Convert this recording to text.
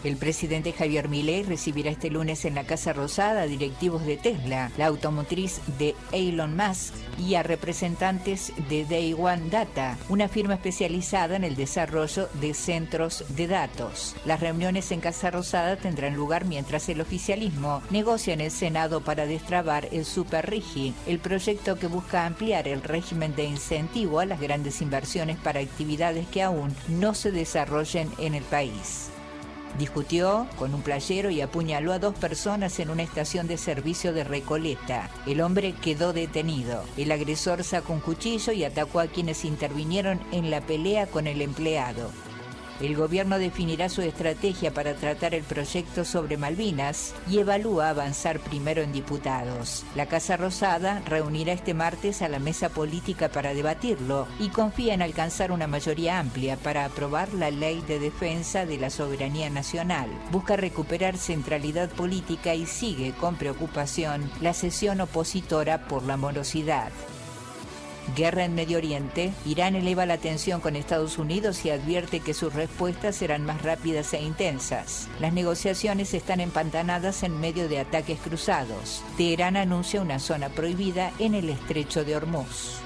El presidente Javier Milei recibirá este lunes en la Casa Rosada a directivos de Tesla, la automotriz de Elon Musk, y a representantes de Day One Data, una firma especializada en el desarrollo de centros de datos. Las reuniones en Casa Rosada tendrán lugar mientras el oficialismo negocia en el Senado para destrabar el Super Rigi, el proyecto que busca ampliar el régimen de incentivo a las grandes inversiones para actividades que aún no se desarrollen en el país. Discutió con un playero y apuñaló a 2 personas en una estación de servicio de Recoleta. El hombre quedó detenido. El agresor sacó un cuchillo y atacó a quienes intervinieron en la pelea con el empleado. El gobierno definirá su estrategia para tratar el proyecto sobre Malvinas y evalúa avanzar primero en diputados. La Casa Rosada reunirá este martes a la mesa política para debatirlo y confía en alcanzar una mayoría amplia para aprobar la Ley de Defensa de la Soberanía Nacional. Busca recuperar centralidad política y sigue con preocupación la sesión opositora por la morosidad. Guerra en Medio Oriente. Irán eleva la tensión con Estados Unidos y advierte que sus respuestas serán más rápidas e intensas. Las negociaciones están empantanadas en medio de ataques cruzados. Teherán anuncia una zona prohibida en el estrecho de Hormuz.